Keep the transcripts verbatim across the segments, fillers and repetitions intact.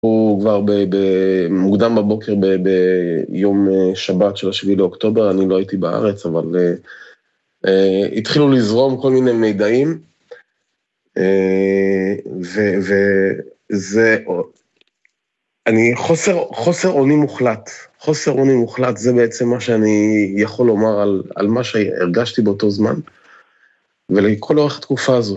הוא כבר מוקדם בבוקר ביום שבת של השביעי לאוקטובר, אני לא הייתי בארץ, אבל התחילו לזרום כל מיני מידעים, וזה, אני חוסר, חוסר אונים מוחלט, חוסר אונים מוחלט, זה בעצם מה שאני יכול לומר על, על מה שהרגשתי באותו זמן, ולכל אורך התקופה הזו.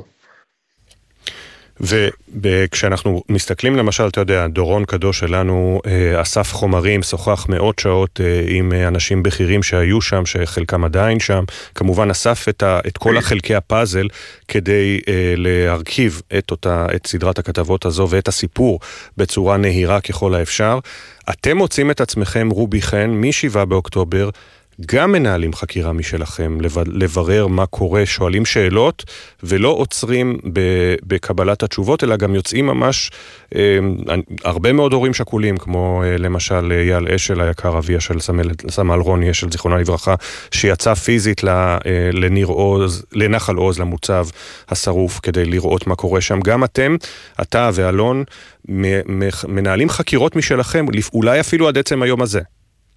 וכשאנחנו מסתכלים למשל, אתה יודע, דורון קדוש שלנו אסף חומרים, שוחח מאות שעות עם אנשים בכירים שהיו שם, שחלקם עדיין שם, כמובן אסף את, ה, את כל החלקי הפאזל כדי להרכיב את, אותה, את סדרת הכתבות הזו ואת הסיפור בצורה נהירה ככל האפשר. אתם מוצאים את עצמכם, רובי חן, משבעה באוקטובר, גם מנהלים חקירה משלכם, לברר מה קורה, שואלים שאלות, ולא עוצרים בקבלת התשובות, אלא גם יוצאים ממש אה, הרבה מאוד הורים שכולים, כמו אה, למשל אייל אשל היקר, אביה של סמל, סמל רוני אשל, זיכרונה לברכה, שיצא פיזית ל, אה, לניר עוז, לנחל עוז, למוצב השרוף, כדי לראות מה קורה שם. גם אתם, אתה ואלון, מנהלים חקירות משלכם, אולי אפילו עד עצם היום הזה.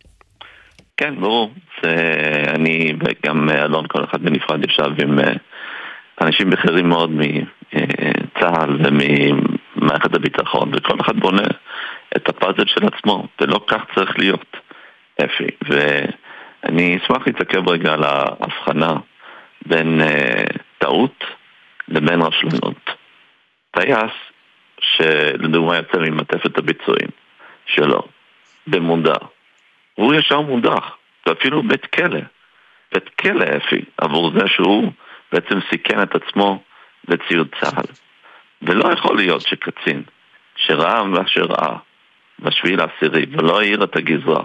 כן, ברור. אני וגם אלון, כל אחד בנפרד ישב עם אנשים בכירים מאוד מצה"ל וממערכת הביטחון, וכל אחד בונה את הפאזל של עצמו, ולא כך צריך להיות, אפי. ואני אשמח להתעכב רגע על ההבחנה בין טעות לבין רשלנות. טייס שלדוגמה יצא ממעטפת הביצועים שלו, במודע, הוא ישר מודח, ואפילו בית כלא, בית כלא אפי, עבור זה שהוא בעצם סיכן את עצמו לציוד צהל. ולא יכול להיות שקצין, שראה מה שראה, בשביעי לעשירי, ולא העיר את הגזרה,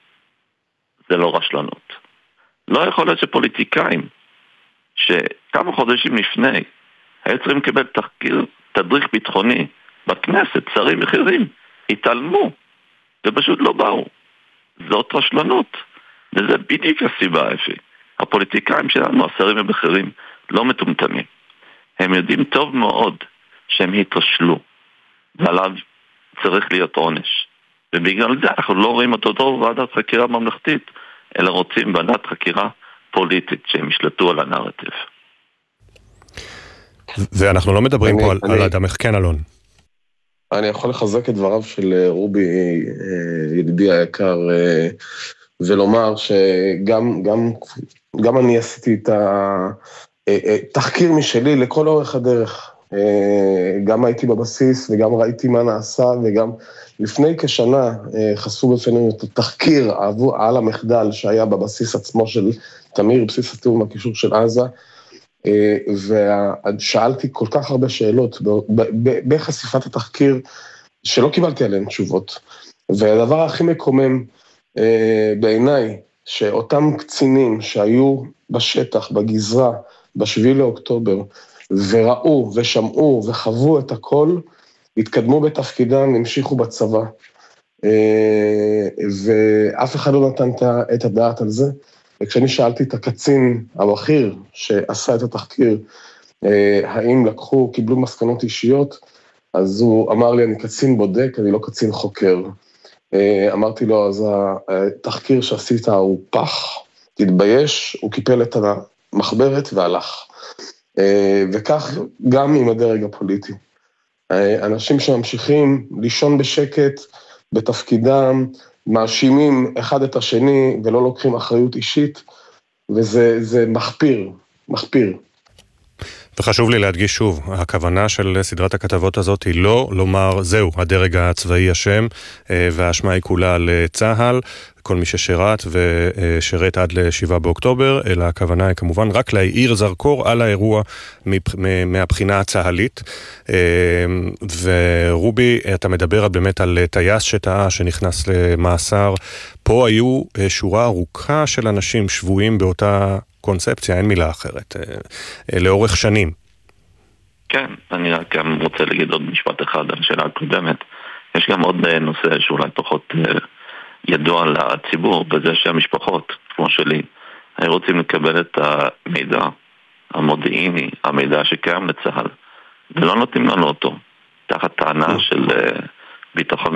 זה לא רשלנות. לא יכול להיות שפוליטיקאים, שכמה חודשים לפני, היו צריכים לקבל תחקיר, תדריך ביטחוני, בכנסת, שרים אחרים, התעלמו, ופשוט לא באו. זאת רשלנות, וזה בדיוק הסיבה, אפי. הפוליטיקאים שלנו, השרים הבכירים, לא מטומטמים. הם יודעים טוב מאוד שהם התרשלו, ועליו צריך להיות עונש. ובגלל זה אנחנו לא רואים אותו דור ועדת חקירה ממלכתית, אלא רוצים ועדת חקירה פוליטית שהם ישלטו על הנרטיב. ואנחנו לא מדברים פה על אדם, כן אלון. אני יכול לחזק את דבריו של רובי, ידידי היקר, ולומר שגם גם, גם אני עשיתי את התחקיר משלי לכל אורך הדרך. גם הייתי בבסיס וגם ראיתי מה נעשה, וגם לפני כשנה חשפו בפנינו את התחקיר על המחדל שהיה בבסיס עצמו של תמיר, בסיס התיאום הקישור של עזה, ושאלתי כל כך הרבה שאלות בחשיפת התחקיר שלא קיבלתי עליהן תשובות. והדבר הכי מקומם בעיניי, שאותם קצינים שהיו בשטח, בגזרה, בשביעי לאוקטובר, וראו ושמעו וחוו את הכל, התקדמו בתפקידם, המשיכו בצבא. ואף אחד לא נתן את הדעת על זה. וכשאני שאלתי את הקצין הבכיר שעשה את התחקיר, האם לקחו, קיבלו מסקנות אישיות, אז הוא אמר לי, אני קצין בודק, אני לא קצין חוקר. אמרתי לו, אז התחקיר שעשית הוא פח, תתבייש, הוא קיפל את המחברת והלך. וכך גם עם הדרג הפוליטי. אנשים שממשיכים לישון בשקט בתפקידם, מאשימים אחד את השני ולא לוקחים אחריות אישית, וזה זה מחפיר, מחפיר. וחשוב לי להדגיש שוב, הכוונה של סדרת הכתבות הזאת היא לא לומר, זהו, הדרג הצבאי אשם, והאשמה היא כולה לצה"ל, כל מי ששירת ושרת עד לשבעה באוקטובר, אלא הכוונה היא כמובן רק להאיר זרקור על האירוע מהבחינה הצהלית. ורובי, אתה מדבר באמת על טייס שטעה שנכנס למאסר. פה היו שורה ארוכה של אנשים שבויים באותה קונספציה, אין מילה אחרת, לאורך שנים. כן, אני רק גם רוצה להגיד עוד משפט אחד על השאלה הקודמת. יש גם עוד נושא שאולי פחות ידוע לציבור, בזה שהמשפחות, כמו שלי, היו רוצים לקבל את המידע המודיעיני, המידע שקיים לצה"ל, ולא נותנים לנו אותו, תחת טענה של ביטחון